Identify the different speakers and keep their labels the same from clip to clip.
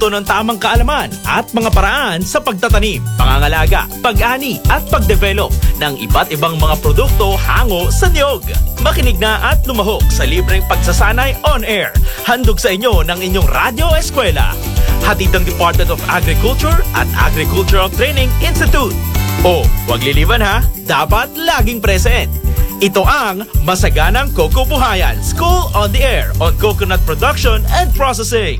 Speaker 1: produkto ng tamang kaalaman at mga paraan sa pagtatanim, pangangalaga, pag-ani at pagdevelop ng iba't ibang mga produkto hango sa niyog. Makinig na at lumahok sa libreng pagsasanay on air. Handog sa inyo ng inyong Radyo Eskwela. Hatid ng Department of Agriculture at Agricultural Training Institute. O, huwag liliban ha, dapat laging present. Ito ang Masaganang Coco Buhayan, School on the Air on Coconut Production and Processing.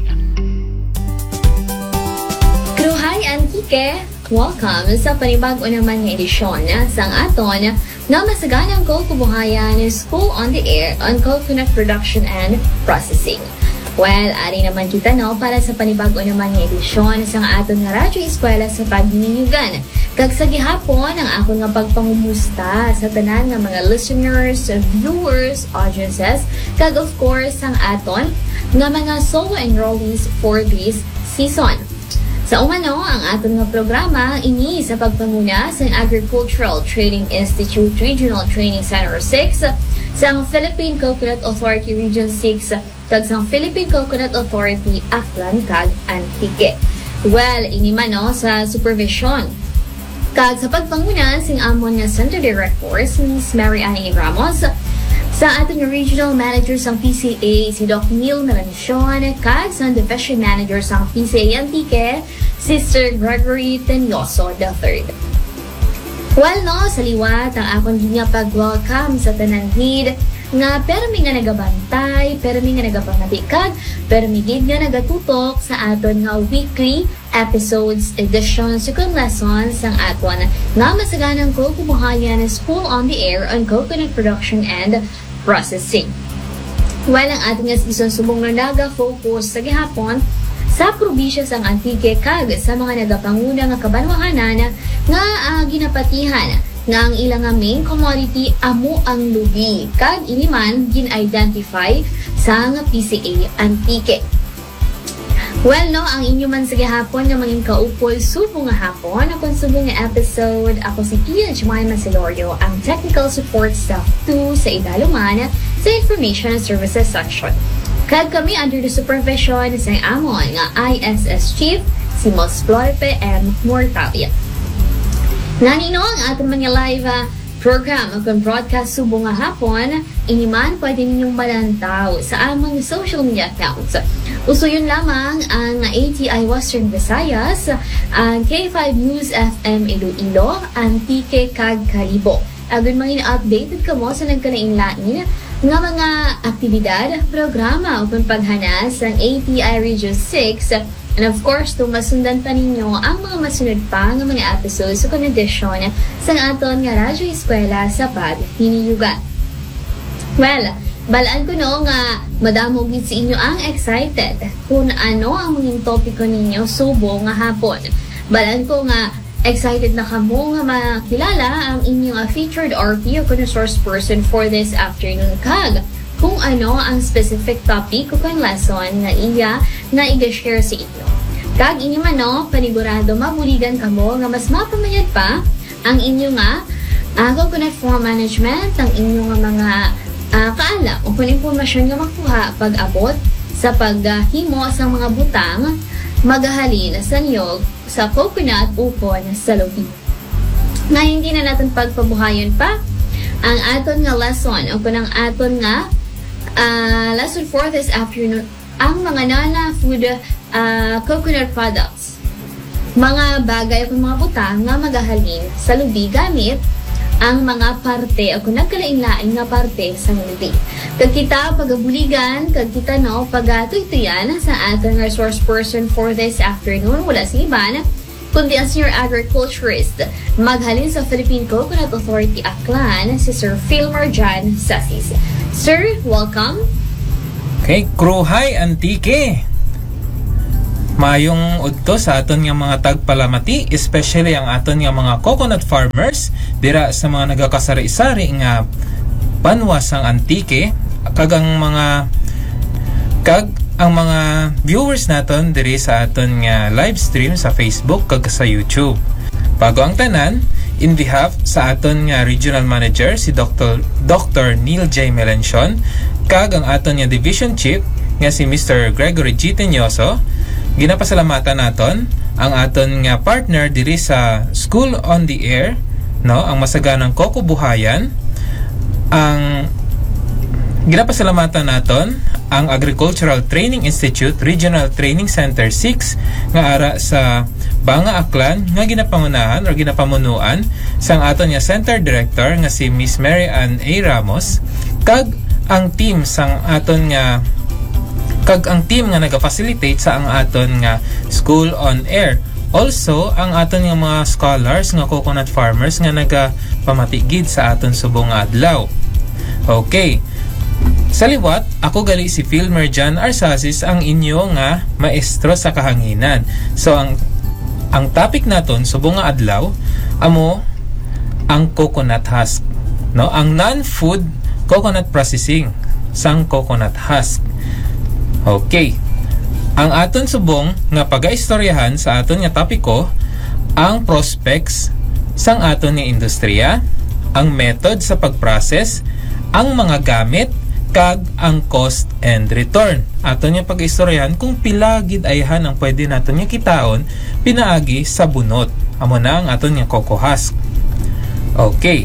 Speaker 2: Kruhay Antique, welcome sa panibago naman ng edisyon sa aton na Masaganang Coco Buhayan, School on the Air on Coconut Production and Processing. Well, ari naman kita para sa panibago naman ng edisyon sa aton nga Radyo Eskwela sa pagniniyugan. Kag sa gihapon ang ako nga pagpangumusta sa tanan nga mga listeners, viewers, audiences, kag of course ang aton nga mga solo enrollees for this season. Sa umano, ang aton nga programa ini sa pagpanguna sa Agricultural Training Institute Regional Training Center 6 sa Philippine Coconut Authority Region 6 kag sa Philippine Coconut Authority Aklan kag Antique. Well, ini man sa supervision kag sa pagpangunan sing amon nga Center Directors Ms. Mary Annie Ramos, sa ating Regional Manager sang PCA si Doc Neil Melancion, kag sa Division Manager sang PCA Antique si Sir Gregory Tenyoso III. Well sa liwat ang akong nga pag-welcome sa tananhid nga permi nga nagabantay, permi nga nagapangabikag, permi gid nga nagatutok sa aton nga weekly episodes edition second lesson sang aton nga Masaganang Coco Buhayan School on the Air on Coconut Production and Processing. While ang ating nga season subong na naga-focus sa gihapon sa probinsya sang Antique kag sa mga nagapanguna nga kabanwahanan nga ginapatihan nga ang ilang main commodity amo ang lubi kag ini man gin-identify sa nga PCA Antique. Well ang inyo man sa gihapon nga mangin kaupol subong nga hapon akong subong nga episode. Ako si Pia Jemima Celorio, ang technical support staff 2 sa Idalungan sa Information and Services section. Kag kami under the supervision sa amon nga ISS Chief si Mos Floripe M. Mortalia. Nanino ang ating mga live program o broadcast subong nga hapon, iniman pwede ninyong malantaw sa among social media accounts. Usuyon lamang ang ATI Western Visayas, ang K5 News FM Iloilo, Antique kag Karibo. Agon mga updated kamo sa nagkalain-lain nga mga aktibidad, programa o paghanas ng ATI Region 6. And of course, kung masundan pa ninyo ang mga masunod pa ng mga episodes sa kondisyon sa aton nga Radyo Eskwela sa paghiniyugan. Well, balaan ko nga madamo gid sa inyo ang excited kung ano ang mga topiko ninyo subo nga hapon. Balaan ko nga excited na kamo nga makilala ang inyong featured RP o source person for this afternoon kag kung ano ang specific topic o lesson na iya na i-share sa inyo. Kag inyo man panigurado mabuligan kamo nga mas mapamayad pa ang inyo nga coconut farm management, ang inyo nga mga kaalam o kung informasyon nga makuha pag-abot sa paghimo sa mga butang magahalin sa niyog sa coconut upon sa lubi. Na hindi na natin pagpabuhayon pa ang aton nga lesson o kung ang aton nga lesson for this afternoon, ang mga non-food coconut products. Mga bagay o mga butang nga magahalin sa lubi gamit ang mga parte o kung nagkalain-lain nga parte sa lubi. Kag kita pagabuligan, kag kita pagatuytuyan sa ating resource person for this afternoon, wala si iban kundi ang senior agriculturist maghalin sa Philippine Coconut Authority Aklan, si Sir Philmar John Sasis. Sir, welcome.
Speaker 3: Okay, Kruhay Antique. Mayong udto sa aton nga mga tagpalamati, especially ang aton nga mga coconut farmers dira sa mga nagakasari-sari nga banwa sang Antique, kag ang mga viewers naton diri sa aton nga live stream sa Facebook kag sa YouTube. Bago ang tanan, in behalf sa aton nga Regional Manager si Dr. Neil J. Melancion kag ang aton nga Division Chief nga si Mr. Gregory G. Tenyoso, ginapasalamatan naton ang aton nga partner diri sa School on the Air, no, ang masaganang Kokobuhayan. Ang ginapasalamatan naton ang Agricultural Training Institute Regional Training Center 6 nga ara sa Banga Aklan nga ginapangunahan or ginapamunuan sang aton nga Center Director nga si Miss Mary Ann A. Ramos, kag ang team sang aton nga naga-facilitate sa ang aton nga School on Air. Also, ang aton nga mga scholars nga coconut farmers nga nagapamatigid sa aton subong nga adlaw. Okay. Sa liwat, ako gali si Phil Merjan Arsasis, ang inyo nga maestro sa kahanginan. So, ang topic naton subong nga adlaw amo ang coconut husk, no? Ang non-food coconut processing sang coconut husk. Okay. Ang aton subong nga pagaistoryahan sa aton nga topiko ang prospects sang aton nga industriya, ang method sa pagprocess, ang mga gamit, kag ang cost and return. Aton nga pag-istoryahan kung pila gid ayhan ang pwede naton nga kitaon pinaagi sa bunot. Amo na ang aton nga cocoa husk. Okay.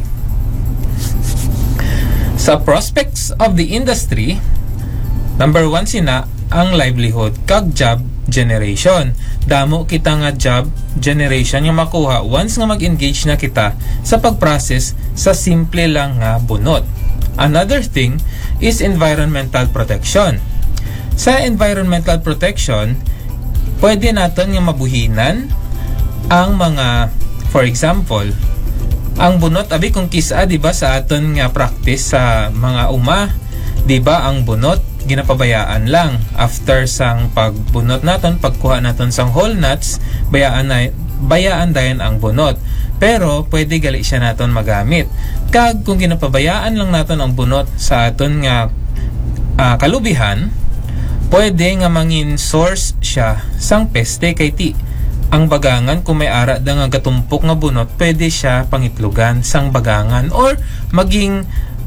Speaker 3: Sa prospects of the industry, number 1 sina ang livelihood kag job generation. Damo kita nga job generation nga makuha once nga mag-engage na kita sa pag-process sa simple lang nga bunot. Another thing is environmental protection. Sa environmental protection, pwede natin nga mabuhinan ang mga, for example, ang bunot abi kung kisa, di ba, sa aton nga practice sa mga uma, di ba, ang bunot ginapabayaan lang after sang pagbunot naton, pagkuha naton sang whole nuts, bayaan dayon ang bunot. Pero pwede gali siya naton magamit. Kag kung ginapabayaan lang naton ang bunot sa aton nga kalubihan, pwede nga mangin source siya sang peste kay ti. Ang bagangan kung may ara da nga gatumpok nga bunot, pwede siya pangitlugan sang bagangan or maging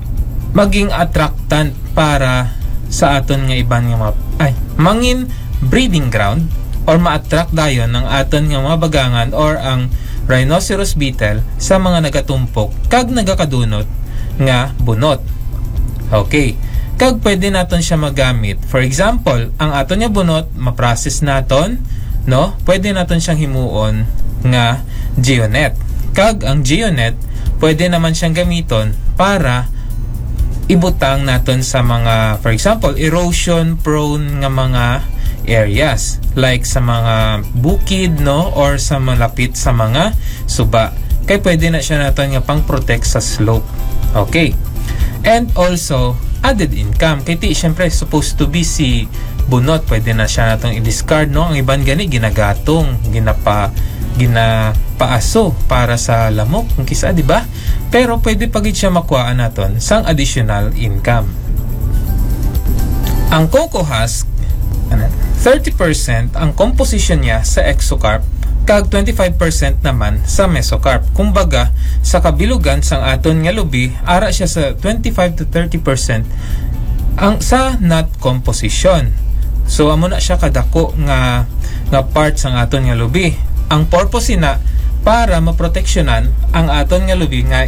Speaker 3: attractant para sa aton nga iban nga mangin breeding ground or ma-attract dayon ng aton nga mga bagangan or ang rhinoceros beetle sa mga nagatumpok kag nagakadunot nga bunot. Okay. Kag pwede naton siya magamit. For example, ang aton nga bunot ma-process naton, no? Pwede naton siyang himuon nga geonet. Kag ang geonet pwede naman siyang gamiton para ibutang naton sa mga, for example, erosion prone nga mga areas like sa mga bukid, no, or sa malapit sa mga suba. Kaya pwede na siya natin nga pang protect sa slope. Okay. And also added income. Kaya ti syempre supposed to be si bunot, pwede na siya natong i-discard, no. Ang iban gani ginagatong, ginapaaso para sa lamok kung kisa, di ba? Pero pwede pagit siya makuha naton sang additional income. Ang cocoa husk, 30% ang composition niya sa exocarp kag 25% naman sa mesocarp. Kumbaga, sa kabilugan sang aton nga lubi, ara siya sa 25 to 30% ang sa nut composition. So amo na siya kadako nga part sang aton nga lubi. Ang purpose na para maproteksyonan ang aton nga lubi nga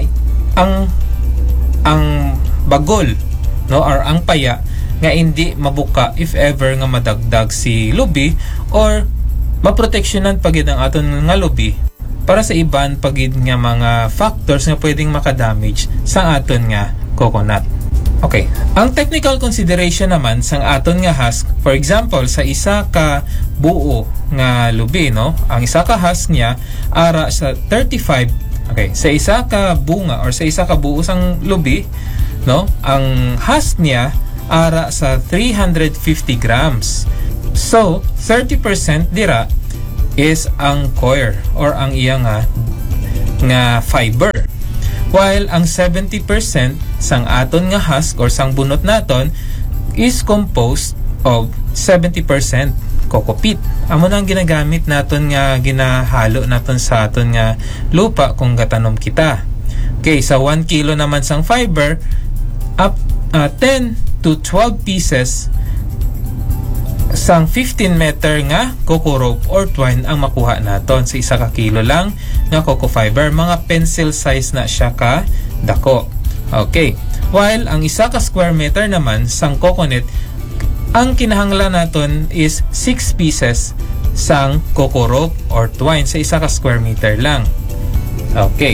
Speaker 3: ang bagol, no, or ang paya nga hindi mabuka if ever nga madagdag si lubi, or maproteksyonan pagid ang aton nga lubi para sa iban pagid nga mga factors nga pwedeng makadamage sa aton nga coconut. Okay, ang technical consideration naman sang aton nga husk, for example, sa isa ka buo nga lubi, no, ang isa ka husk niya ara sa 35. Okay, sa isa ka bunga or sa isa ka buo sang lubi, no, ang husk niya ara sa 350 grams. So, 30% dira is ang coir or ang iya nga fiber. While ang 70% sang aton nga husk or sang bunot naton is composed of 70% coco peat. Amo nang ginagamit naton nga ginahalo naton sa aton nga lupa kung gatanom kita. Okay, sa 1 kilo naman sang fiber, up 10 to 12 pieces sang 15 meter nga coco rope or twine ang makuha naton sa isa ka kilo lang nga coco fiber. Mga pencil size na siya ka dako. Okay. While ang isa ka square meter naman sang coconut, ang kinahanglan naton is 6 pieces sang coco rope or twine sa isa ka square meter lang. Okay.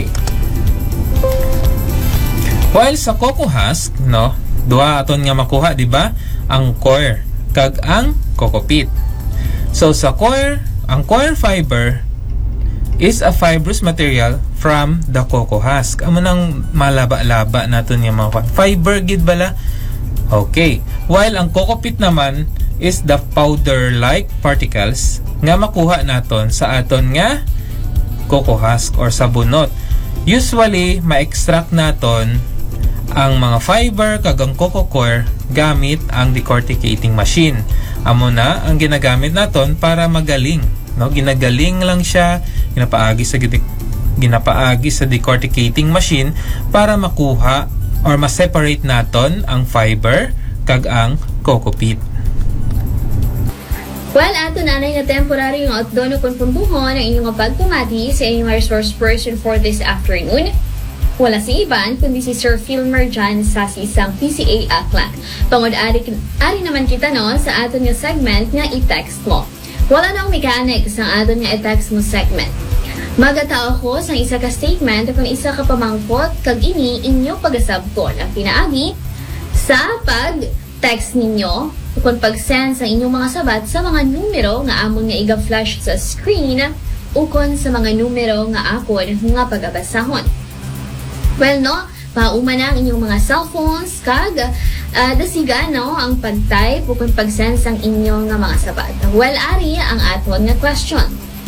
Speaker 3: While sa coco husk, no, duha aton nga makuha, di ba? Ang coir kag ang coco pit. So sa coir, ang coir fiber is a fibrous material from the coco husk. Amo nang malaba-laba naton nga mga fiber gid bala. Okay. While ang coco pit naman is the powder-like particles nga makuha naton sa aton nga coco husk or sa bunot. Usually, ma-extract naton ang mga fiber kag ang coco coir gamit ang decorticating machine. Amo na ang ginagamit naton para magaling, no? Ginagaling lang siya, ginapaagi sa decorticating machine para makuha or ma-separate naton ang fiber kag ang coco pit.
Speaker 2: Well, ato nanay nga temporary yung outdono kung pumbuhon ang inyong pagpumati sa inyong resource person for this afternoon. Wala si iban, kundi si Sir Filmer Jan sa isang PCA Aklan. Pangod-ari naman kita no sa aton nga segment nga i-text mo. Wala nang mechanic sa aton nga i-text mo segment. Magatao ko sa isa ka statement kung isa ka pamangkot kag ini inyo pagasabton ang pinaagi sa pag-text ninyo kung pag-send sa inyong mga sabat sa mga numero nga amon nga iga-flash sa screen ukon sa mga numero nga akon nga pagabasahon. Well, no, mauma na ang inyong mga cellphones kag dasiga, no, ang pag-type o kung pag-send ang inyong nga mga sabat. Well, ari ang aton nga question.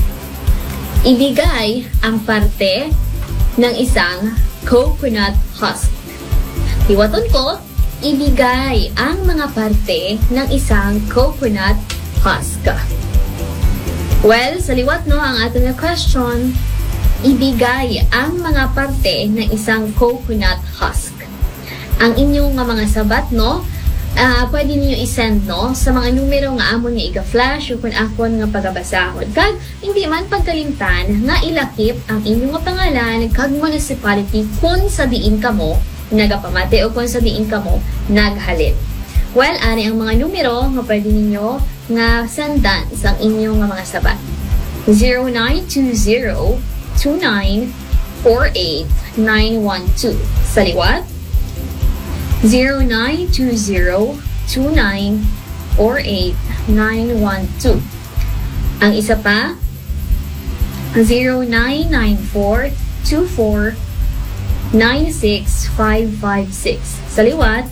Speaker 2: Ibigay ang parte ng isang coconut husk. Hiwaton ko, ibigay ang mga parte ng isang coconut husk. Well, sa liwat, no, ang aton nga question, ibigay ang mga parte ng isang coconut husk. Ang inyong mga sabat, no, pwede niyo i-send, no, sa mga numero nga amon nga iga-flash o kung akon nga pagabasahod. Kag hindi man pagkalimtan nga ilakip ang inyong pangalan kag municipality kung sa diin kamo nagapamati o kung sa diin kamo naghalin. Well, ari ang mga numero nga pwede ninyo nga sendan sa inyong mga sabat. 0920-2948-912. Sa liwat, 0920-2948-912. Ang isa pa, 0994-24-96556. Sa liwat,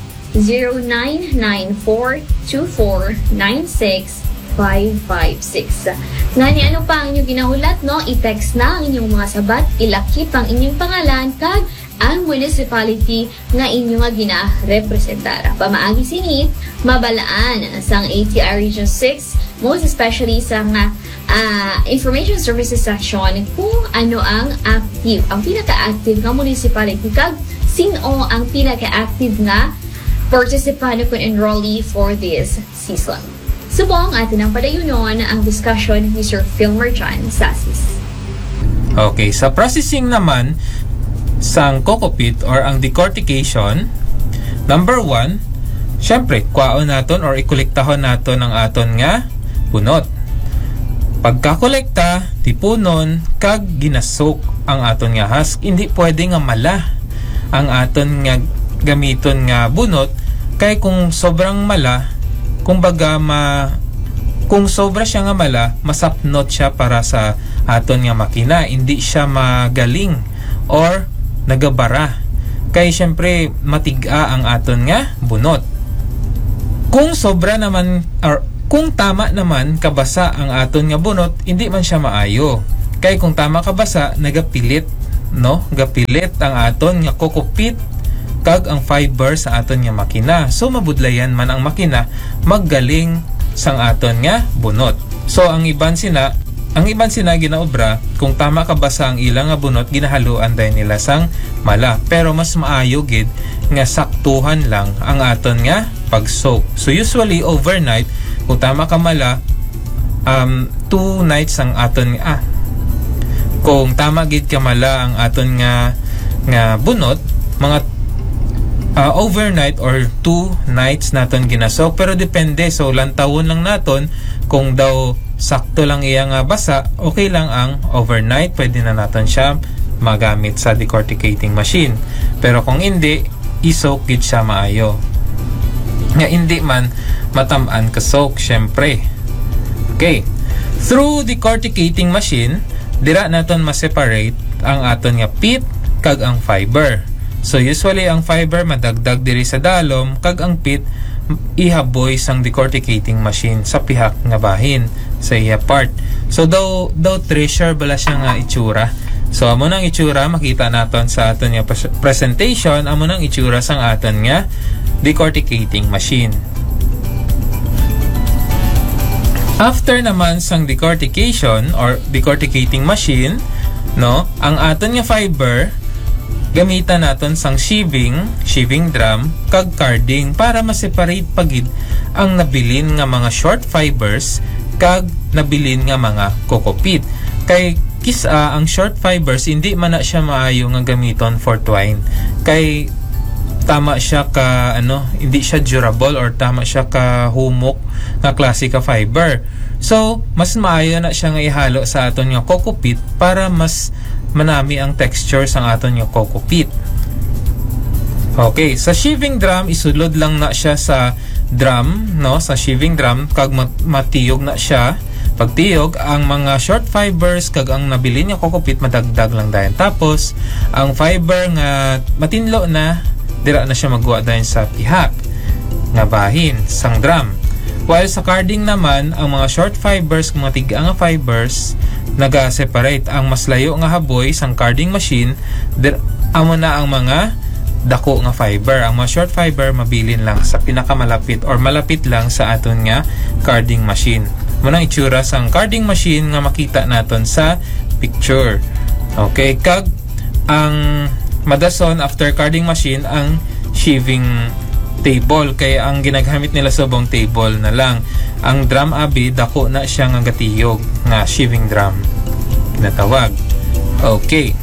Speaker 2: 0994-24-96556. Ngani, ano pa ang inyong ginahulat, no? I-text na ang inyong mga sabat, ilakip ang inyong pangalan, kag ang municipality nga inyo nga gina-representara. Pamaagi sinit, mabalaan sang ATI Region 6, most especially sa Information Services Section kung ano ang active, ang pinaka-active nga municipality, kag sino ang pinaka-active nga participant kung enrollee for this season. Subong atin ang padayunon ang discussion ni Sir Filmer Jan Sasis.
Speaker 3: Okay, sa processing naman sang coco pit or ang decortication, number 1, syempre, kwaon naton or ikolektahon naton ang aton nga bunot. Pagkakolekta, tipunon, kag ginasok ang aton nga husk. Hindi pwede nga mala ang aton nga gamiton nga bunot, kay kung sobrang mala, kung sobra siya nga mala, masapnot siya para sa aton nga makina. Hindi siya magaling or nagabara. Kaya syempre matiga ang aton nga bunot. Kung sobra naman or kung tama naman kabasa ang aton nga bunot, hindi man siya maayo. Kaya kung tama kabasa, nagapilit, no? Gapilit ang aton nga coco pit kag ang fiber sa aton nga makina. So mabudlayan man ang makina, maggaling sang aton nga bunot. So ang iban sina ginaobra, kung tama kabasa ang ilang nga bunot, ginahaluan dahil nila sang mala. Pero mas maayo gid nga saktuhan lang ang aton nga pag-soak. So usually overnight, kung tama ka mala 2 nights ang aton kung tama gid ka mala ang aton nga bunot, mga overnight or 2 nights naton ginasok, pero depende, so lantawon lang naton kung daw sakto lang iya nga basa, okay lang ang overnight, pwede na naton siya magamit sa decorticating machine. Pero kung hindi, isok gid siya maayo nga hindi man matamaan ka soak, syempre. Okay, through decorticating machine dira naton ma-separate ang aton nga pit kag ang fiber. So usually ang fiber madagdag diri sa dalom, kag ang pit ihaboy sang decorticating machine sa pihak nga bahin sa iya part. So daw treasure bala siya nga itsura. So amo nang itsura makita naton sa aton nga presentation, amo nang itsura sang aton nga decorticating machine. After naman sang decortication or decorticating machine, no, ang aton nga fiber gamitan naton sang sheaving drum kag carding para ma-separate pagid ang nabilin nga mga short fibers kag nabilin nga mga kokopit. Kay kisa ang short fibers hindi man na siya maayo nga gamiton for twine. Kay tama siya ka hindi siya durable or tama siya ka humok nga klase ka fiber. So mas maayo na siya nga ihalo sa aton nga kokopit para mas manami ang texture sang aton nga kokopit. Okay, sa sheaving drum isulod lang na siya sa drum, no, sa sheaving drum kag matiyog na siya. Pagtiyog, ang mga short fibers kag ang nabili niya kokopit madagdag lang dayon. Tapos ang fiber nga matinlo na dira na siya magwa dayon sa pihak nga bahin sang drum. While sa carding naman, ang mga short fibers kung mga tiga nga fibers naga-separate. Ang mas layo nga haboy sang carding machine amo na ang mga dako nga fiber. Ang mga short fiber mabilin lang sa pinakamalapit or malapit lang sa aton nga carding machine. Munang itsura sang carding machine nga makita naton sa picture. Okay, kag ang madason after carding machine ang sheaving table, kay ang ginagamit nila subong table na lang. Ang drum abi dako na siya nga gatiyog nga sheaving drum natawag. Okay,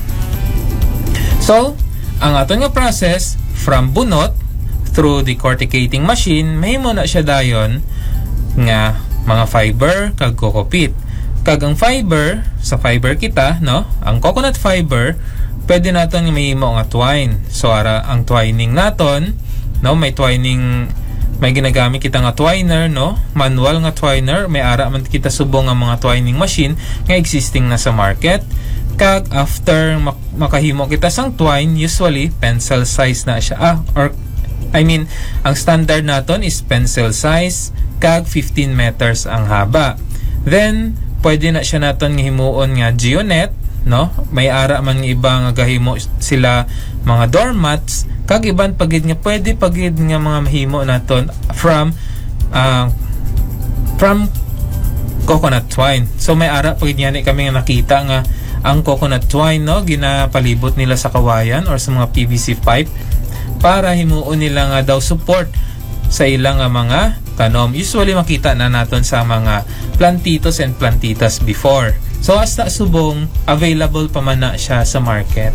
Speaker 3: so ang aton nga process from bunot through decorticating machine mahimo na siya dayon nga mga fiber kag kokopit. Kag ang fiber, sa fiber kita, no, ang coconut fiber pwede naton nga mahimo nga twine. So ara ang twining naton, no, may twining, may ginagamit kita nga twiner, no, manual nga twiner, may ara man kita subong nga mga twining machine nga existing na sa market. Kag after makahimo kita sang twine, usually pencil size na siya, ang standard naton is pencil size kag 15 meters ang haba. Then pwede na siya naton nga himuon nga geonet, no, may ara man nga iba nga gahimo sila mga doormats, kag iban pagid nga pwede pagid nga mga mahimo naton from coconut twine. So may ara pagid nga kami nga nakita nga ang coconut twine, no, ginapalibot nila sa kawayan or sa mga PVC pipe para himuon nila nga daw support sa ilang mga tanom. Usually makita na naton sa mga plantitos and plantitas before. So hasta subong available pa man na siya sa market.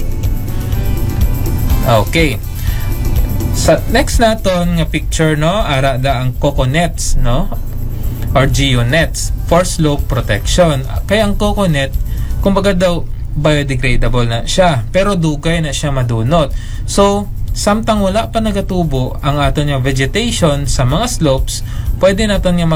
Speaker 3: Okay, sa next naton nga picture, no, ara da ang coconuts, no, or geonets for slope protection. Kaya ang coconut kumbaga daw biodegradable na siya, pero dugay na siya madunot. So samtang wala pa nagatubo ang aton nga vegetation sa mga slopes, pwede naton nga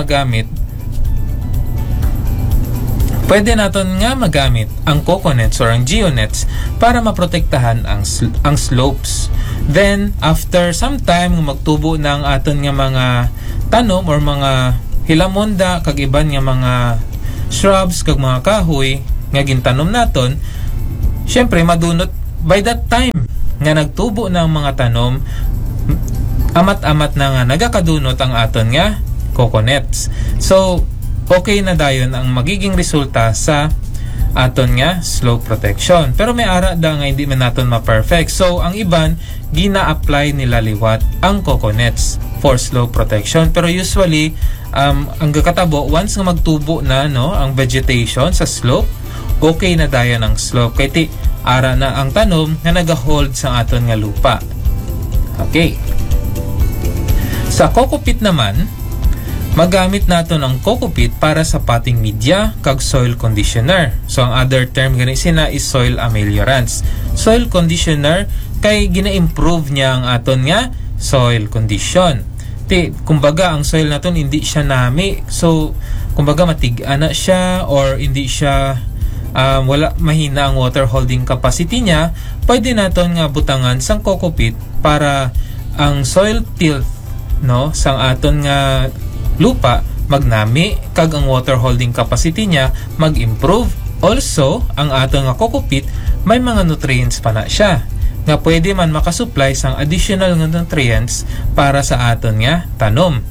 Speaker 3: magamit ang coconuts or ang geonets para maprotektahan ang slopes. Then after some time magtubo na ang aton nga mga tanom or mga hilamonda kag iban nga mga shrubs kag mga kahoy nga gintanom naton, syempre madunot by that time nga nagtubo na ang mga tanom, amat-amat na nga nagakadunot ang aton nga coconuts. So okay na dayon ang magiging resulta sa aton nga slope protection. Pero may ara da nga hindi man naton ma-perfect. So ang iban gina-apply nila liwat ang coconuts for slope protection. Pero usually ang kakatabo once nga magtubo na no ang vegetation sa slope, okay na daya ng slope kay ti ara na ang tanom nga nagahold sa aton nga lupa. Okay. Sa coco peat naman, magamit naton ang coco peat para sa potting media kag soil conditioner. So ang other term gani sina is soil ameliorants. Soil conditioner kay gina-improve niya ang aton nga soil condition. Kumbaga ang soil naton hindi siya nami. So kumbaga matig-ana siya or hindi siya wala mahina ang water holding capacity niya, pwede naton nga butangan sang coco peat para ang soil tilth no sang aton nga lupa magnami kag ang water holding capacity niya mag-improve. Also ang aton nga coco peat may mga nutrients pa na siya nga pwede man makasupply sang additional nga nutrients para sa aton nga tanom.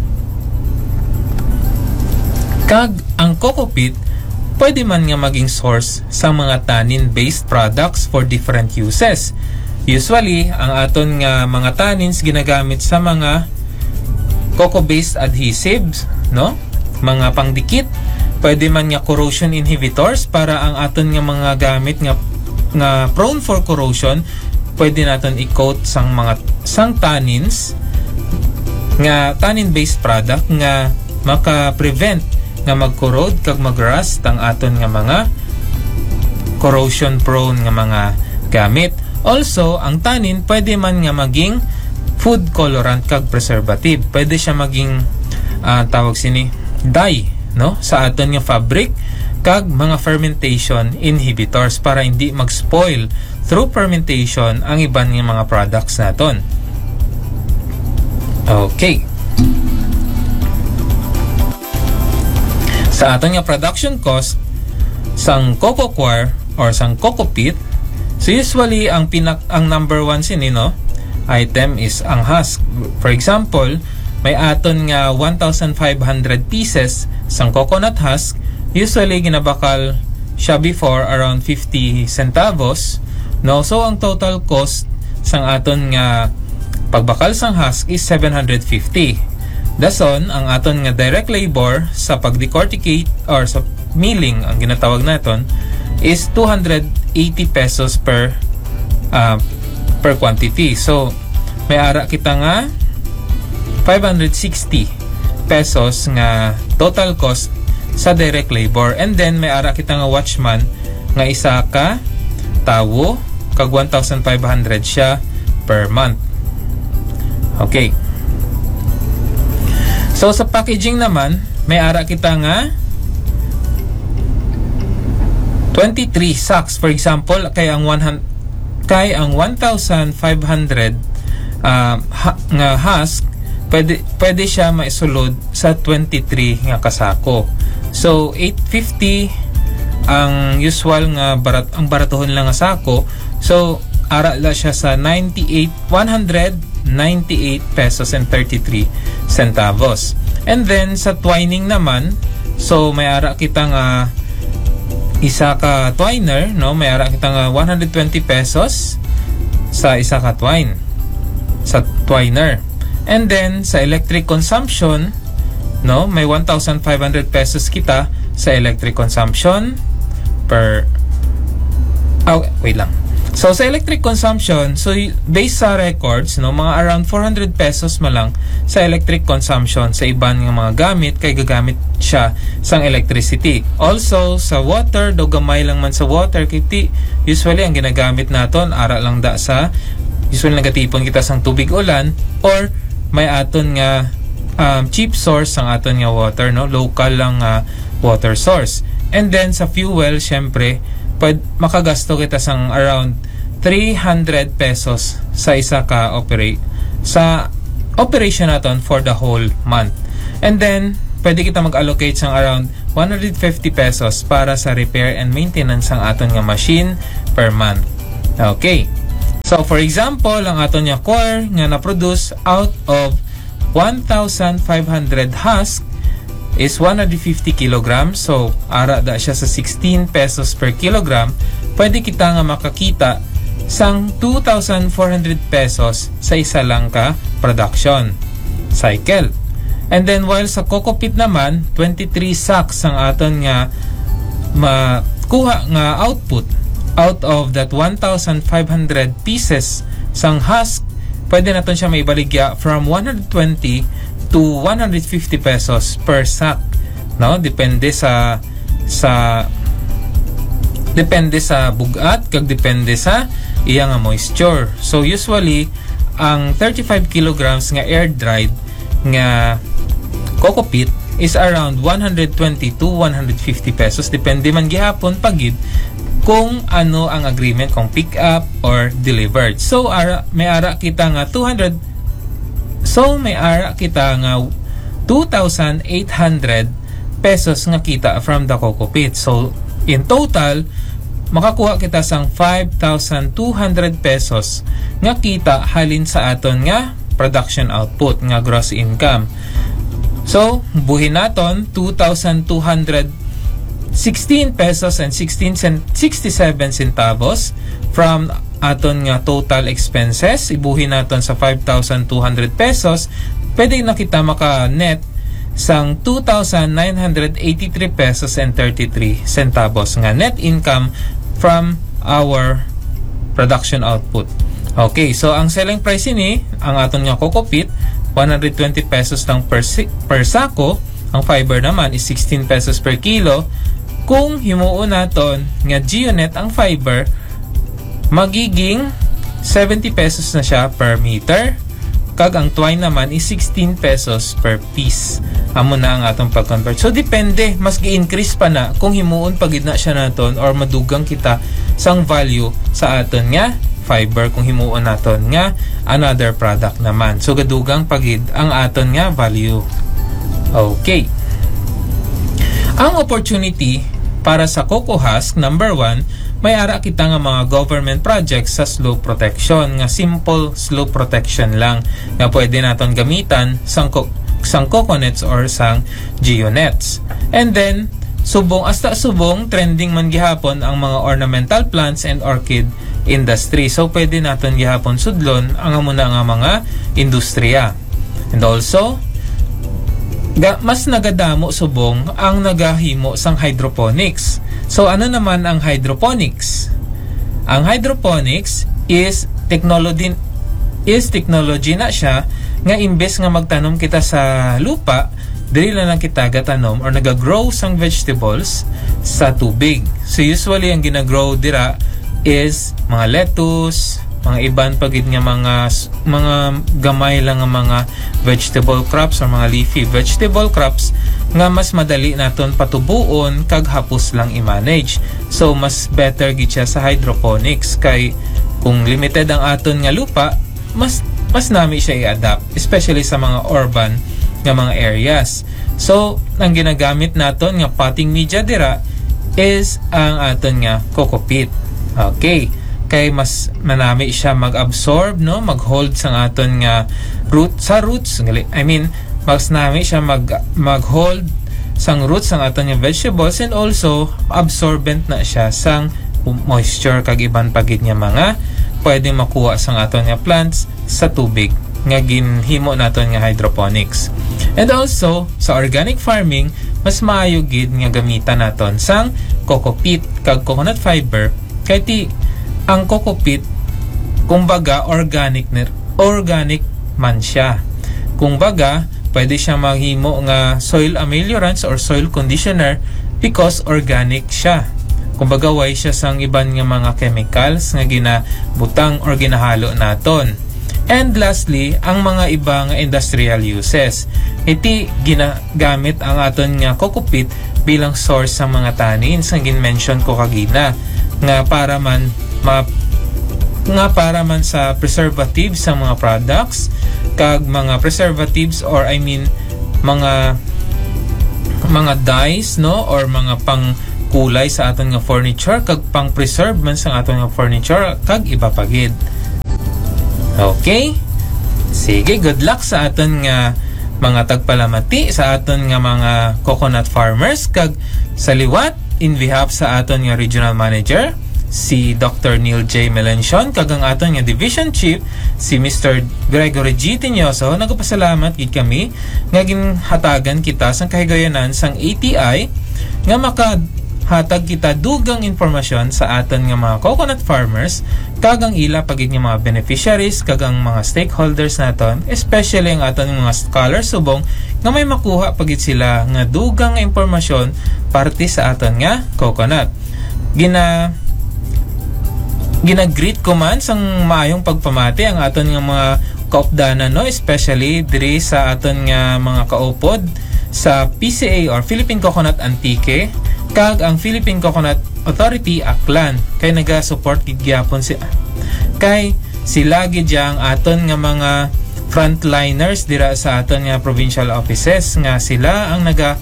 Speaker 3: Kag ang coco peat pwede man nga maging source sa mga tannin-based products for different uses. Usually, ang aton nga mga tannins ginagamit sa mga coco-based adhesives, no? Mga pangdikit. Pwede man nga corrosion inhibitors para ang aton nga mga gamit nga prone for corrosion, pwede naton i-coat sang tannins nga tannin-based product nga maka-prevent nga mag-corrode kag mag-rust ang aton nga mga corrosion prone nga mga gamit. Also, ang tannin pwede man nga maging food colorant kag preservative. Pwede siya maging tawag sini dye no sa aton nga fabric kag mga fermentation inhibitors para hindi mag-spoil through fermentation ang iban nga mga products naton. Okay. Sa aton nga production cost sang coco coir or sang coco peat, so usually ang number one sini no item is ang husk. For example, may aton nga 1,500 pieces sang coconut husk. Usually ginabakal siya before around 50 centavos. No, so ang total cost sang aton nga pagbakal sang husk is 750. Dason ang aton nga direct labor sa pagdecorticate or sa milling ang ginatawag naton is 280 pesos per quantity. So may ara kita nga 560 pesos nga total cost sa direct labor, and then may ara kita nga watchman nga isa ka tawo kag 1,500 siya per month. Okay. So sa packaging naman may ara kita nga 23 sacks. For example, kay ang 1,500 nga husk, pwede siya maisulod sa 23 nga kasako. So 850 ang usual nga ang baratohon lang nga sako. So ara la siya sa 198 pesos and 33 centavos. And then sa twining naman, so may ara kita nga isa ka twiner, no? May ara kita nga 120 pesos sa isa ka twine sa twiner. And then sa electric consumption, no, may 1,500 pesos kita sa electric consumption per wait lang. So sa electric consumption, so based sa records, no, mga around 400 pesos malang sa electric consumption sa iban nga mga gamit kay gagamit siya sang electricity. Also sa water, do gamay lang man sa water kiti usually ang ginagamit naton ara lang da sa usually nagatipon kita sang tubig ulan or may aton nga cheap source sang aton nga water, no, local lang water source. And then sa fuel, syempre makagasto kita sang around 300 pesos sa isa ka sa operation naton for the whole month. And then pwede kita mag-allocate sang around 150 pesos para sa repair and maintenance sang aton nga machine per month. Okay. So for example, ang aton nga coir nga na-produce out of 1,500 husk, is 150 kilograms. So ara da siya sa 16 pesos per kilogram. Pwede kita nga makakita sang 2,400 pesos sa isa lang ka production cycle. And then while sa coco peat naman, 23 sacks ang aton nga makuha nga output out of that 1,500 pieces sang husk. Pwede naton siya maibaligya from 120 to 150 pesos per sack, no? Depende sa bugat kag depende sa iya nga moisture. So usually ang 35 kilograms nga air dried nga coco peat is around 120 to 150 pesos, depende man gihapon pagid kung ano ang agreement, kung pick up or delivered. So may ara kita nga 2,800 pesos nga kita from the coco peat. So in total makakuha kita sang 5,200 pesos nga kita halin sa aton nga production output nga gross income. So buhin naton 2,216 pesos and 67 centavos from aton nga total expenses. Ibuhin naton sa 5,200 pesos, pwede na kita maka-net sang 2,983 pesos and 33 centavos nga net income from our production output. Okay, so ang selling price ini, ang aton nga coco peat, 120 pesos lang per sako. Ang fiber naman is 16 pesos per kilo. Kung himuon naton nga GeoNet ang fiber, magiging 70 pesos na siya per meter. Kag ang twine naman is 16 pesos per piece. Amo na ang atong pag-convert. So depende, mas gi-increase pa na kung himuon pagid na siya naton or madugang kita sang value sa aton nga fiber kung himuon naton nga another product naman. So gadugang pagid ang aton nga value. Okay. Ang opportunity para sa coco husk, number 1, may ara kita nga mga government projects sa slope protection, nga simple slope protection lang nga pwede naton gamitan sang coconuts or sang geonets. And then subong trending man gihapon ang mga ornamental plants and orchid industry. So pwede naton gihapon sudlon ang amuna nga mga industriya. And also mas nagadamo subong ang nagahimo sang hydroponics. So ano naman ang hydroponics? Ang hydroponics is technology na siya nga imbes nga magtanom kita sa lupa, dili lang kita gatanom or nagagrow sang vegetables sa tubig. So usually ang ginagrow dira is mga lettuce, mga iban pagid nga mga gamay lang nga mga vegetable crops or mga leafy vegetable crops nga mas madali naton patubuon kag hapos lang i-manage. So mas better gid siya sa hydroponics kay kung limited ang aton nga lupa, mas nami siya i-adapt, especially sa mga urban nga mga areas. So ang ginagamit naton nga potting media dira is ang aton nga coco peat. Okay, kay mas manami siya mag-absorb, no, mag-hold sa aton nga roots, mas nami siya mag-hold sang roots sang aton nga vegetables, and also absorbent na siya sang moisture kag iban pagid nga mga pwedeng makuha sang aton nga plants sa tubig nga ginhimo naton nga hydroponics. And also sa organic farming, mas maayo gid nga gamitan naton sang coco peat kag coconut fiber kay ang coco peat kumbaga organic man siya. Kumbaga pwede siya maghimo nga soil ameliorants or soil conditioner because organic siya. Kumbaga way siya sang iban nga mga chemicals nga ginabutang or ginahalo naton. And lastly, ang mga iba nga industrial uses. Iti ginagamit ang aton nga coco peat bilang source sa mga tannins nga gin-mention ko kagina nga para man sa preservatives sa mga products kag mga preservatives or mga dyes, no, or mga pang kulay sa aton nga furniture kag pang preserve man sa aton nga furniture kag iba pagid. Okay? Sige, good luck sa aton nga mga tagpalamati sa aton nga mga coconut farmers. Kag sa liwat, in behalf sa aton nga regional manager, si Dr. Neil J. Melancion, kag ang aton nga division chief, si Mr. Gregory G. Tinyoso, nagpasalamat gid kami nga ginhatagan kita sang kahigayonan sang ATI nga makahatag kita dugang impormasyon sa aton nga mga coconut farmers, kag ang ila pagid nga mga beneficiaries, kag ang mga stakeholders naton, especially ang aton mga scholars subong nga may makuha pagid sila nga dugang nga impormasyon parte sa aton nga coconut. Ginagreet ko man sang maayong pagpamati ang aton nga mga kaupdanan, no, especially diri sa aton nga mga kaupod sa PCA or Philippine Coconut Antique, kag ang Philippine Coconut Authority Aklan, kay naga-support gid gyapon kay sila gid ang aton nga mga frontliners dira sa aton nga provincial offices, nga sila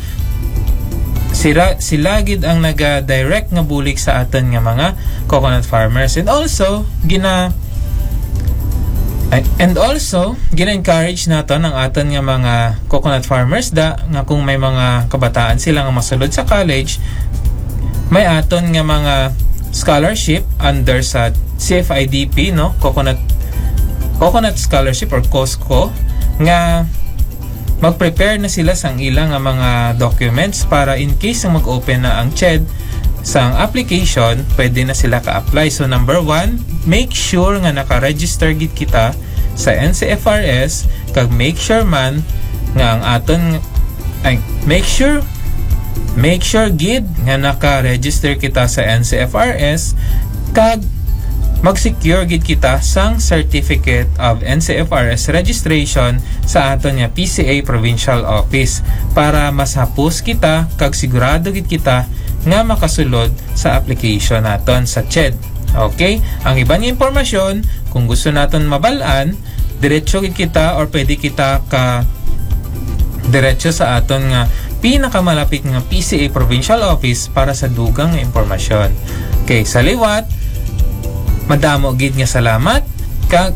Speaker 3: gid ang naga-direct nga bulik sa aton nga mga coconut farmers. And also gina-encourage naton ang aton nga mga coconut farmers nga kung may mga kabataan sila nga masulod sa college, may aton nga mga scholarship under sa CFIDP, no, Coconut Scholarship or COSCO, nga mag-prepare na sila sang ilang nga mga documents para in case mag-open na ang CHED sang application, pwede na sila ka-apply. So number 1, make sure nga naka-register gid kita sa NCFRS, kag make sure man nga ang aton make sure gid nga naka-register kita sa NCFRS, kag mag-secure gid kita sang Certificate of NCFRS registration sa aton nga PCA Provincial Office para mas hapos kita, kag sigurado gid kita nga makasulod sa application naton sa CHED. Okay? Ang ibang impormasyon, kung gusto naton mabalaan, diretso gid kita or pwede kita ka diretso sa aton nga pinakamalapit nga PCA Provincial Office para sa dugang nga impormasyon. Okay, sa liwat, madamo gid nga salamat, kag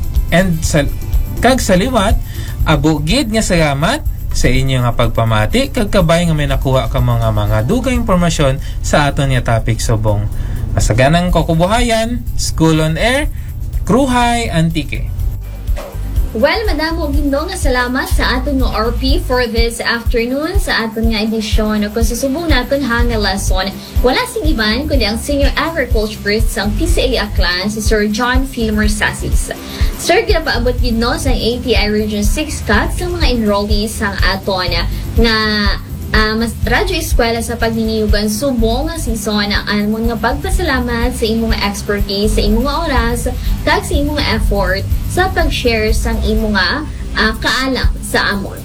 Speaker 3: sa liwat, abo gid nga salamat sa inyo nga pagpamati, kag kabay nga may nakuha ka mga dugang impormasyon sa aton nga topic subong. Masaganang kakubuhayan, School on Air, Cruhay Antique.
Speaker 2: Well, madamo gindo nga salamat sa aton nga RP for this afternoon sa aton nga edisyon. Kung susubong naton nga lesson, wala sing iban kundi ang Senior Agriculturist sa PCA Aklan, si Sir John Filmer Sasis. Sir, ginapaabot gindo sa ATI Region 6 CAT sa mga enrollees sa aton nga mas radyo eskwela sa pagniniyugan subong nga season ang amon nga pagpasalamat sa imong expertise, sa imong oras, kag sa imong effort sa pag-share sang imong kaalam sa amon.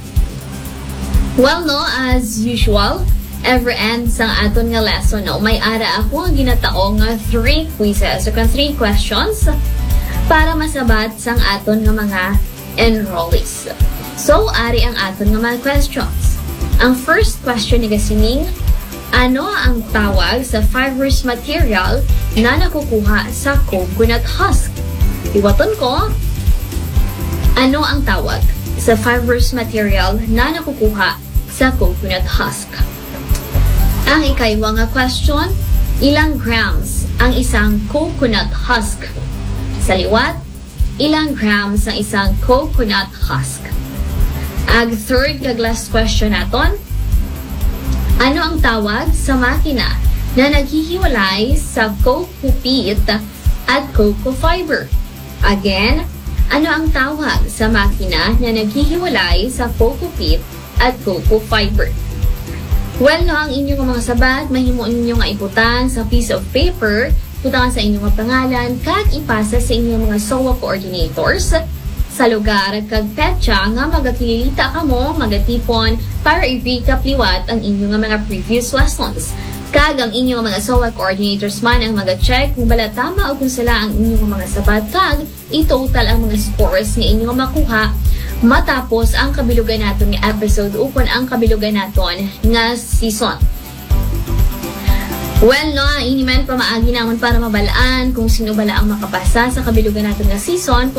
Speaker 2: Well, no, as usual, every end sang aton nga lesson, no, may ara ako ginataong 3 quizzes, so 3 questions para masabat sang aton nga mga enrollees. So, ari ang aton nga mga questions. Ang first question ni Gasining, ano ang tawag sa fibrous material na nakukuha sa coconut husk? Iwaton ko, ano ang tawag sa fibrous material na nakukuha sa coconut husk? Ang ikaiwa nga question, ilang grams ang isang coconut husk? Sa liwat, ilang grams ang isang coconut husk? Ang third kag last question naton, ano ang tawag sa makina na naghihiwalay sa cocoa peat at cocoa fiber? Again, ano ang tawag sa makina na naghihiwalay sa cocoa peat at cocoa fiber? Well, no, ang inyong mga sabat, mahimo ninyo nga ibutan sa piece of paper, butangan sa inyong mga pangalan, kag ipasa sa inyong mga SOA coordinators sa lugar kag petsa nga magakilita kamo, magatipon para i-recap liwat ang inyong mga previous lessons. Kag ang inyong mga SOA coordinators man ang mag-check kung bala tama o kung sila ang inyong mga sabat, kag i-total ang mga scores nga inyong makuha matapos ang kabilugan naton nga episode upon ang kabilugan naton nga season. Well, no, ini man pamaagi naman para mabalaan kung sino bala ang makapasa sa kabilugan naton nga season.